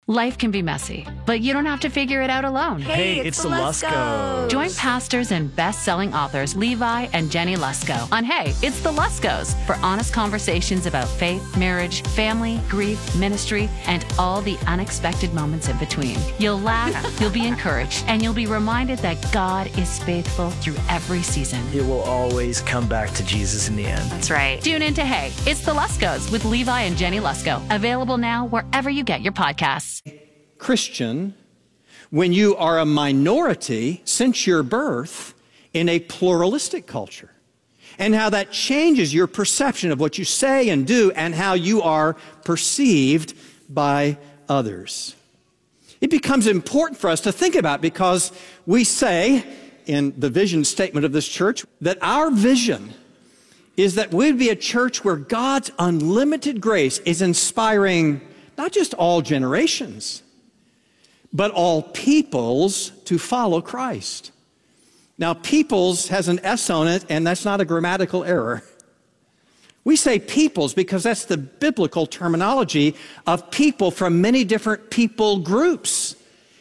Life can be messy, but you don't have to figure it out alone. Hey, it's the Luskos. Join pastors and best-selling authors Levi and Jenny Lusko on Hey, It's the Luskos for honest conversations about faith, marriage, family, grief, ministry, and all the unexpected moments in between. You'll laugh, you'll be encouraged, and you'll be reminded that God is faithful through every season. It will always come back to Jesus in the end. That's right. Tune in to Hey, It's the Luskos with Levi and Jenny Lusko. Available now wherever you get your podcasts. Christian, when you are a minority since your birth in a pluralistic culture, and how that changes your perception of what you say and do and how you are perceived by others. It becomes important for us to think about, because we say in the vision statement of this church that our vision is that we'd be a church where God's unlimited grace is inspiring not just all generations, but all peoples to follow Christ. Now, peoples has an S on it, and that's not a grammatical error. We say peoples because that's the biblical terminology of people from many different people groups,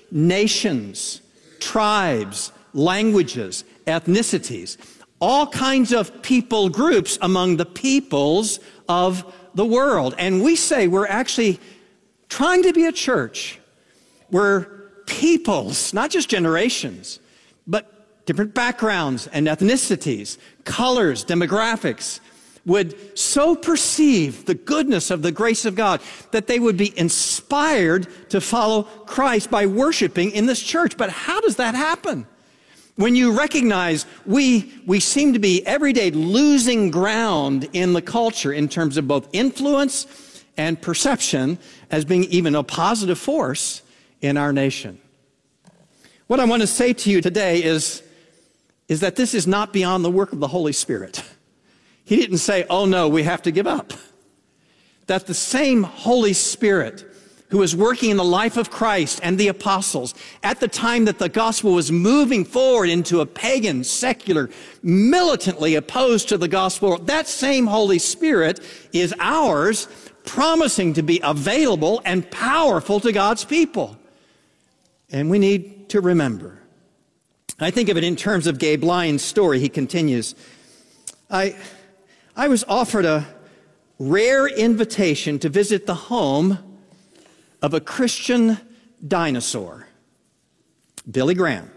nations, tribes, languages, ethnicities, all kinds of people groups among the peoples of the world. And we say we're actually trying to be a church where peoples, not just generations, but different backgrounds and ethnicities, colors, demographics, would so perceive the goodness of the grace of God that they would be inspired to follow Christ by worshiping in this church. But how does that happen? When you recognize we seem to be every day losing ground in the culture in terms of both influence and perception as being even a positive force in our nation. What I want to say to you today is that this is not beyond the work of the Holy Spirit. He didn't say, oh no, we have to give up. That the same Holy Spirit who was working in the life of Christ and the apostles at the time that the gospel was moving forward into a pagan, secular, militantly opposed to the gospel, that same Holy Spirit is ours, promising to be available and powerful to God's people. And we need to remember. I think of it in terms of Gabe Lyons' story. He continues, I was offered a rare invitation to visit the home of a Christian dinosaur, Billy Graham.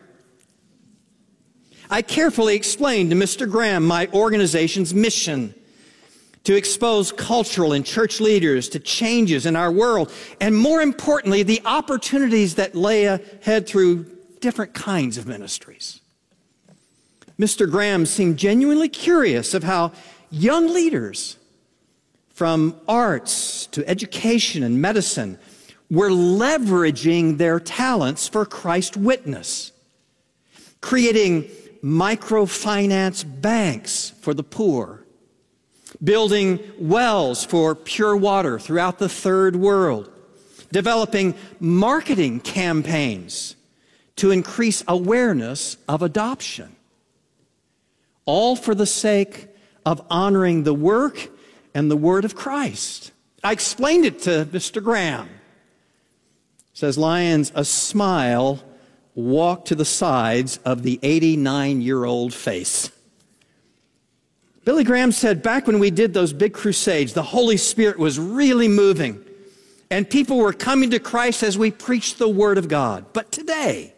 I carefully explained to Mr. Graham my organization's mission to expose cultural and church leaders to changes in our world, and more importantly, the opportunities that lay ahead through different kinds of ministries. Mr. Graham seemed genuinely curious of how young leaders from arts to education and medicine were leveraging their talents for Christ witness, creating microfinance banks for the poor, building wells for pure water throughout the third world, developing marketing campaigns to increase awareness of adoption, all for the sake of honoring the work and the word of Christ. I explained it to Mr. Graham. Says Lyons, a smile walked to the sides of the 89-year-old face. Billy Graham said, back when we did those big crusades, the Holy Spirit was really moving, and people were coming to Christ as we preached the Word of God. But today,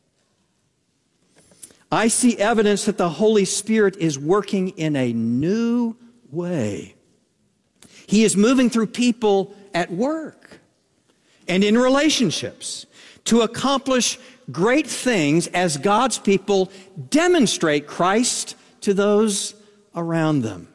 I see evidence that the Holy Spirit is working in a new way. He is moving through people at work and in relationships to accomplish great things as God's people demonstrate Christ to those around them.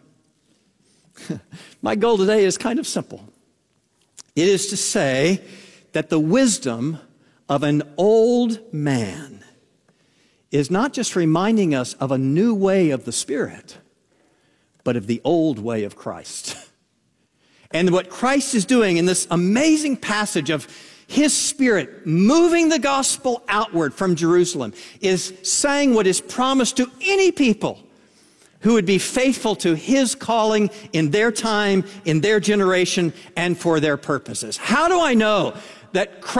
My goal today is kind of simple. It is to say that the wisdom of an old man is not just reminding us of a new way of the Spirit, but of the old way of Christ. And what Christ is doing in this amazing passage of His Spirit moving the gospel outward from Jerusalem is saying what is promised to any people who would be faithful to His calling in their time, in their generation, and for their purposes. How do I know that Christ